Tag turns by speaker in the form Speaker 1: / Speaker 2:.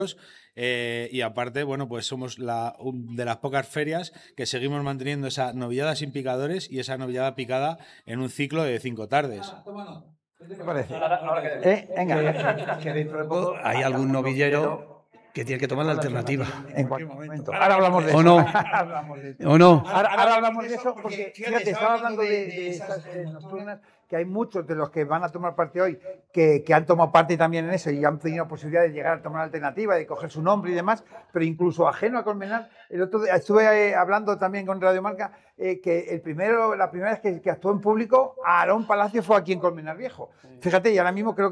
Speaker 1: y aparte, bueno, pues somos de las pocas ferias que seguimos manteniendo esa novillada sin picadores y esa novillada picada en un ciclo de 5 tardes.
Speaker 2: ¿Qué te parece? Venga,
Speaker 3: Que dentro de poco hay algún novillero que tiene que tomar la alternativa.
Speaker 2: En cualquier momento. Ahora hablamos de eso.
Speaker 3: ¿O no? ¿O no?
Speaker 2: Ahora hablamos de eso porque, fíjate, estaba hablando de esas nocturnas, que hay muchos de los que van a tomar parte hoy que han tomado parte también en eso y han tenido posibilidad de llegar a tomar alternativa, de coger su nombre y demás, pero incluso ajeno a Colmenar. El otro día estuve hablando también con Radio Marca que la primera vez que actuó en público, Aarón Palacio fue aquí en Colmenar Viejo. Fíjate, y ahora mismo creo que